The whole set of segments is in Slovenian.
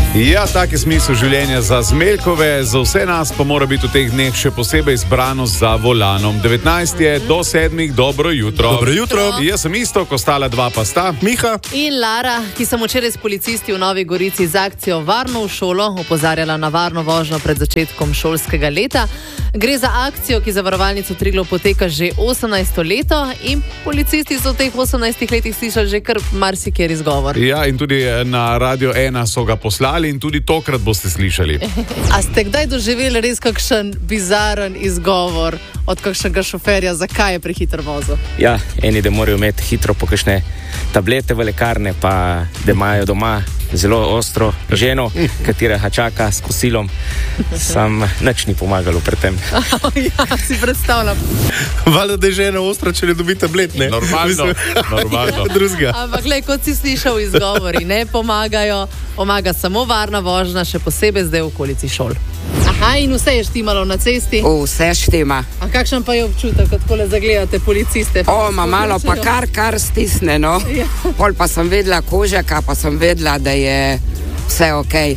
Ja, tak je smisel življenja za Zmeljkove, za vse nas pa mora biti v teh dneh še posebej zbranost za volanom. 19 je do 7, dobro jutro. Dobro jutro. Jaz sem isto, ko ostala dva pa sta. Miha in Lara, ki sem včeraj s policisti v Novi Gorici z akcijo Varno v šolo opozarjala na varno vožnjo pred začetkom šolskega leta. Gre za akcijo, ki za Zavarovalnico Triglav poteka že 18. leto in policisti so v teh 18 letih slišali že kar marsikjer izgovor. Ja, in tudi na Radio 1 so ga poslali in tudi tokrat boste slišali. A ste kdaj doživeli res kakšen bizaren izgovor od kakšnega šoferja, zakaj je prehitro vozil? Ja, eni, da morajo imeti hitro po kakšne tablete v lekarne, pa da imajo doma zelo ostro ženo, katera ga čaka s kosilom. Sam nič ni pomagalo pri tem. Ja, si predstavljam. Valjda, da je žena ostra, če ne dobi tablet, ne? Normalno. Ampak, glej, kot si slišal izgovori, ne pomagajo, pomaga samo varna vožnja, še posebej zdaj v okolici šol. Aha, in vse je štimalo na cesti? Vse štima. A kakšen pa je občutek, kot kole zagledate policiste? Malo pa kar stisne, no. Ja. Pol pa sem vedela kožaka, pa sem vedela, da je vse okej.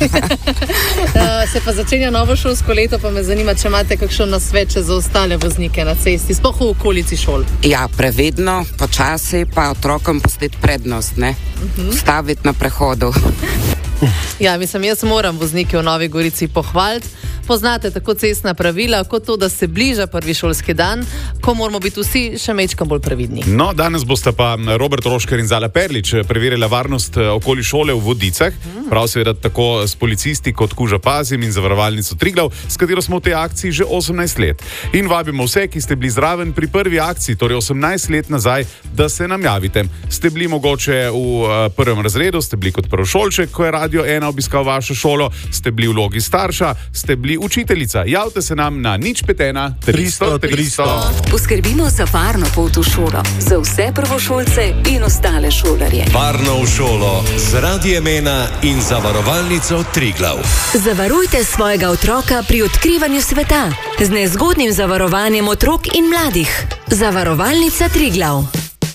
Se pa začenja novo šolsko leto, pa me zanima, če imate kakšen nasvet za ostale voznike na cesti, sploh v okolici šol. Ja, previdno, počasi, pa otrokom pustiti prednost, ne? Staviti na prehodu. Ja, mislim, jaz moram voznike v Novi Gorici pohvaliti. Poznate tako cestna pravila, kot to, da se bliža prvi šolski dan, ko moramo biti vsi še majčkeno bolj previdni. No, danes bosta pa Robert Rošker in Zala Perlič preverila varnost okoli šole v Vodicah. Prav seveda tako s policisti kot Kuža Pazim in Zavarovalnico Triglav, s katero smo v tej akciji že 18 let. In vabimo vse, ki ste bili zraven pri prvi akciji, torej 18 let nazaj, da se nam javite. Ste bili mogoče v prvem razredu, ste bili kot prvošolček, ko je Radio 1 obiskal vašo šolo, ste bili v vlogi starša, ste bili učiteljica. Javite se nam na 051 300 300. Poskrbimo za varno pot v šolo, za vse prvošolce in ostale šolarje. Varno v šolo z Radiem 1 in Zavarovalnico Triglav. Zavarujte svojega otroka pri odkrivanju sveta z nezgodnim zavarovanjem otrok in mladih. Zavarovalnica Triglav.